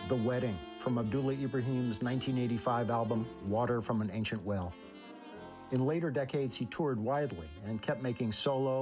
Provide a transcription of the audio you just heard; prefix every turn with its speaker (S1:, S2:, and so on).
S1: The Wedding from Abdullah Ibrahim's 1985 album, Water from an Ancient Well. In later decades, he toured widely and kept making solo